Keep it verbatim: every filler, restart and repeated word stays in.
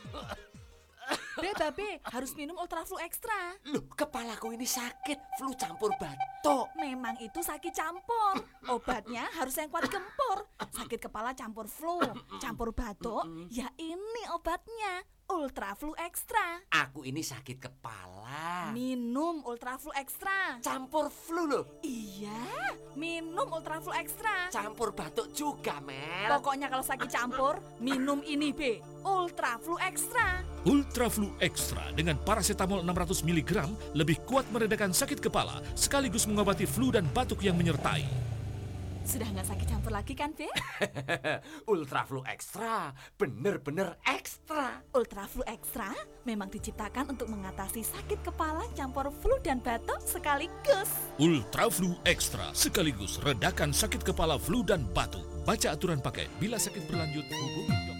Be, Babe, harus minum Ultra Flu Extra. Loh, kepalaku ini sakit, flu campur batuk. Memang itu sakit campur. Obatnya harus yang kuat gempur. Sakit kepala campur flu, campur batuk, ya ini obatnya. Ultra Flu Extra. Aku ini sakit kepala. Minum Ultra Flu Extra. Campur flu loh. Iya, minum Ultra Flu Extra. Campur batuk juga, Mel. Pokoknya kalau sakit campur, minum ini, Be. Ultra Flu Extra. Ultra Flu Extra dengan paracetamol enam ratus miligram lebih kuat meredakan sakit kepala sekaligus mengobati flu dan batuk yang menyertai. Sudah nggak sakit campur lagi kan, Be? Ultra Flu Extra, bener-bener ekstra. Ultra Flu Extra memang diciptakan untuk mengatasi sakit kepala campur flu dan batuk sekaligus. Ultra Flu Extra sekaligus redakan sakit kepala flu dan batuk. Baca aturan pakai. Bila sakit berlanjut, hubungi dokter.